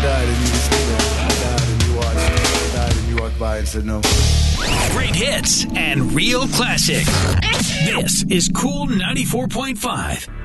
died and you just I died and you watched. I died and you walked by and said no. Great hits and real classics. This is Cool 94.5.